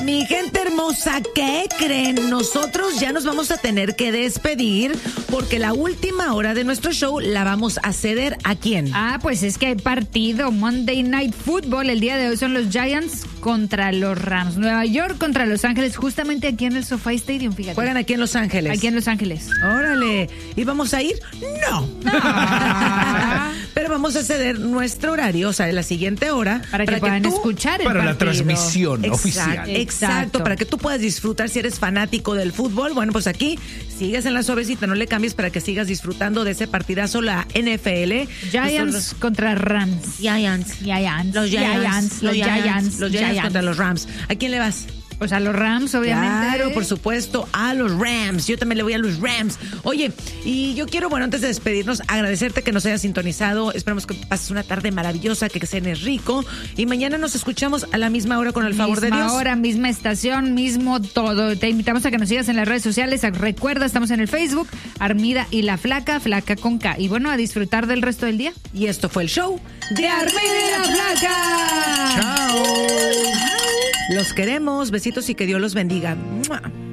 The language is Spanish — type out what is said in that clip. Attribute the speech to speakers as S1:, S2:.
S1: Mi gente hermosa, ¿qué creen? Nosotros ya nos vamos a tener que despedir porque la última hora de nuestro show la vamos a ceder ¿a quién?
S2: Pues es que hay partido Monday Night Football. El día de hoy son los Giants contra los Rams. Nueva York contra Los Ángeles, justamente aquí en el SoFi Stadium, fíjate.
S1: Juegan aquí en Los Ángeles.
S2: Aquí en Los Ángeles.
S1: Órale. ¿Y vamos a ir? No. Pero vamos a ceder nuestro horario, o sea, la siguiente hora.
S2: Para que puedan escuchar el
S3: para
S2: partido.
S3: La transmisión oficial.
S1: Exacto, para que tú puedas disfrutar si eres fanático del fútbol. Bueno, pues aquí sigues en la suavecita, no le cambies para que sigas disfrutando de ese partidazo, la NFL.
S2: Giants contra Rams.
S1: Giants.
S2: Los Giants
S1: contra los Rams. ¿A quién le vas?
S2: Pues a los Rams, obviamente.
S1: Claro, por supuesto, a los Rams. Yo también le voy a los Rams. Oye, y yo quiero, bueno, antes de despedirnos, agradecerte que nos hayas sintonizado. Esperamos que pases una tarde maravillosa, que cenes rico. Y mañana nos escuchamos a la misma hora con el favor de Dios.
S2: Misma hora, misma estación, mismo todo. Te invitamos a que nos sigas en las redes sociales. Recuerda, estamos en el Facebook, Armida y la Flaca, Flaca con K. Y bueno, a disfrutar del resto del día.
S1: Y esto fue el show de Armida y la Flaca.
S3: Chao.
S1: Los queremos, besitos y que Dios los bendiga. ¡Mua!